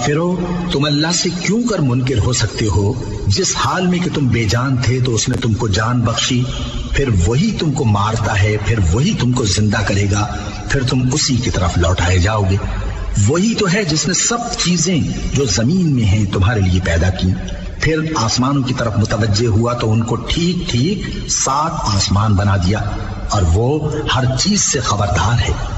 काफिरों, तुम अल्लाह से क्यों कर मुनकिर हो सकते हो? जिस हाल में कि तुम बेजान थे तो उसने तुमको जान बख्शी, फिर वही तुमको मारता है, फिर वही तुमको जिंदा करेगा, फिर तुम उसी की तरफ लौटाए जाओगे। वही तो है जिसने सब चीजें जो जमीन में हैं तुम्हारे लिए पैदा की। फिर आसमानों की तरफ मुतवज्जे हुआ तो उनको ठीक ठीक 7 आसमान बना दिया, और वो हर चीज से खबरदार है।